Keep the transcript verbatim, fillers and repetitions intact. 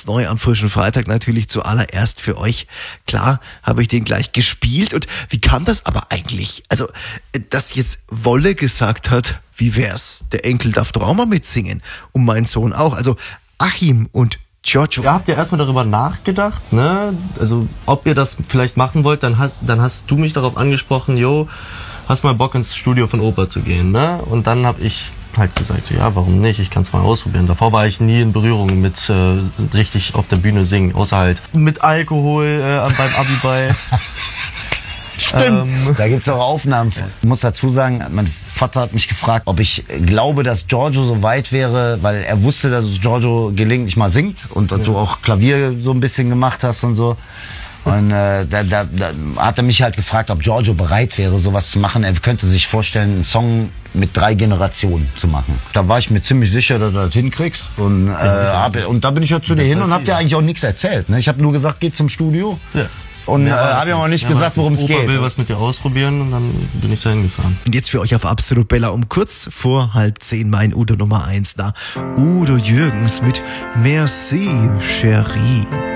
ganz neu am frischen Freitag natürlich zuallererst für euch. Klar, habe ich den gleich gespielt. Und wie kam das aber eigentlich? Also, dass jetzt Wolle gesagt hat, wie wär's? Der Enkel darf Trauma mitsingen und mein Sohn auch. Also Achim und Giorgio. Ihr habt ja erstmal darüber nachgedacht, ne? Also ob ihr das vielleicht machen wollt, dann hast, dann hast du mich darauf angesprochen, jo, hast mal Bock ins Studio von Opa zu gehen, ne? Und dann habe ich halt gesagt, ja, warum nicht? Ich kann es mal ausprobieren. Davor war ich nie in Berührung mit äh, richtig auf der Bühne singen, außer halt mit Alkohol äh, beim Abiball. Stimmt. Ähm, da gibt's auch Aufnahmen. Ich muss dazu sagen, mein Vater hat mich gefragt, ob ich glaube, dass Giorgio so weit wäre, weil er wusste, dass Giorgio gelegentlich mal singt und dass ja. du auch Klavier so ein bisschen gemacht hast und so. Und äh, da, da, da hat er mich halt gefragt, ob Giorgio bereit wäre, sowas zu machen. Er könnte sich vorstellen, einen Song mit drei Generationen zu machen. Da war ich mir ziemlich sicher, dass du das hinkriegst. Und, äh, hab, und da bin ich ja zu dir hin und hab dir eigentlich auch nichts erzählt. Ne? Ich habe nur gesagt, geh zum Studio. Ja. Und ja, äh, habe ja auch nicht ja, gesagt, worum es geht. Opa will was mit dir ausprobieren und dann bin ich da hingefahren. Und jetzt für euch auf Absolut Bella um kurz vor halb zehn mein Udo Nummer eins da. Udo Jürgens mit Merci, Chérie.